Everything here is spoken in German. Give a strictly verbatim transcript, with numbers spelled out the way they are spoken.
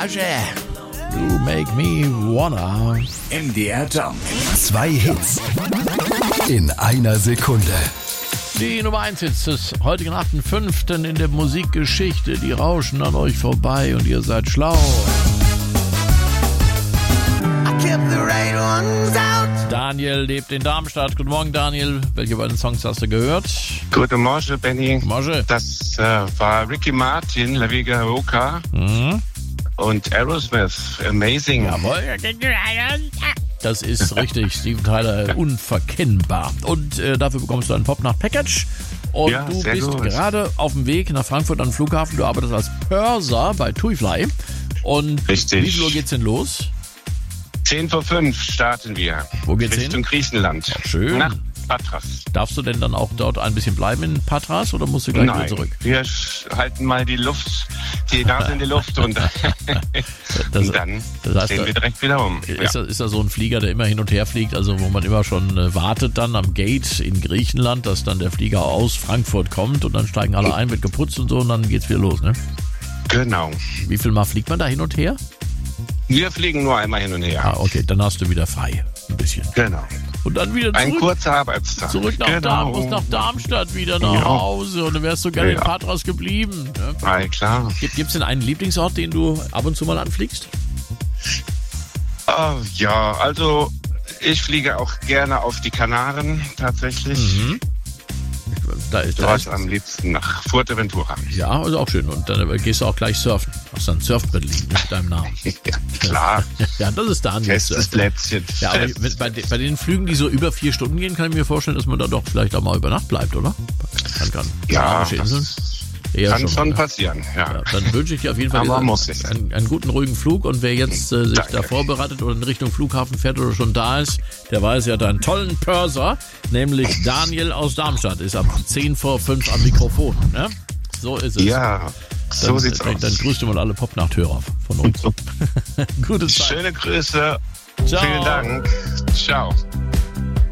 Mage, you make me wanna. M D R Jump. Zwei Hits in einer Sekunde. Die Nummer eins Hits des heutigen achten fünften in der Musikgeschichte. Die rauschen an euch vorbei und ihr seid schlau. Daniel lebt in Darmstadt. Guten Morgen, Daniel. Welche beiden Songs hast du gehört? Guten Morgen, Benny. Morgen. Das äh, war Ricky Martin, La Vega Roca Mhm. und Aerosmith. Amazing. Jawohl. Das ist richtig, Steven Tyler, unverkennbar. Und äh, dafür bekommst du ein Pop-Nacht-Package. Und Ja, du sehr bist gut. gerade auf dem Weg nach Frankfurt am Flughafen. Du arbeitest als Purser bei TuiFly. Und Richtig. wie viel Uhr geht's denn los? Zehn vor fünf starten wir. Wo geht's Richtung hin? Griechenland. Schön. Nach Patras. Darfst du denn dann auch dort ein bisschen bleiben in Patras oder musst du gleich wieder Nein, zurück? wir sch- halten mal die Luft, die Nase in die Luft und, Das- und dann das heißt, drehen wir direkt wieder um. Ja. Ist, das, ist das so ein Flieger, der immer hin und her fliegt, also wo man immer schon äh, wartet dann am Gate in Griechenland, dass dann der Flieger aus Frankfurt kommt und dann steigen alle ein, wird geputzt und so und dann geht's wieder los, ne? Genau. Wie viel Mal fliegt man da hin und her? Wir fliegen nur einmal hin und her. Ah, okay, dann hast du wieder frei. Ein bisschen. Genau. Und dann wieder Ein zurück, kurzer Arbeitstag. zurück nach, genau. Darm, nach Darmstadt, wieder nach Ja. Hause. Und dann wärst du gerne in Ja. Patras geblieben. Ne? Ah, klar. Gibt es denn einen Lieblingsort, den du ab und zu mal anfliegst? Oh, ja, also ich fliege auch gerne auf die Kanaren tatsächlich. Mhm. Da ist, da Dort ist, am liebsten nach Fuerteventura. ja, ist auch schön. Und dann äh, gehst du auch gleich surfen. Hast dann Surfbrett liegen mit deinem Namen. Ja, klar. Ja, das ist Daniel. Festes Plätzchen. Ja, aber Fest. mit- bei, de- bei den Flügen, die so über vier Stunden gehen, kann ich mir vorstellen, dass man da doch vielleicht auch mal über Nacht bleibt, oder? Kann, kann. Ja, Arabische Inseln. das Eher kann schon ne? passieren. Ja. Ja, dann wünsche ich dir auf jeden Fall Aber einen, muss nicht. einen, einen guten, ruhigen Flug. Und wer jetzt äh, sich Danke. da vorbereitet oder in Richtung Flughafen fährt oder schon da ist, der weiß ja, deinen tollen Purser, nämlich Daniel aus Darmstadt, ist ab zehn vor fünf am Mikrofon. Ne? So ist es. Ja, so dann, sieht's dann, aus. dann grüßt du mal alle Popnachthörer von uns. Gute Zeit. Schöne Grüße. Ciao. Vielen Dank. Ciao.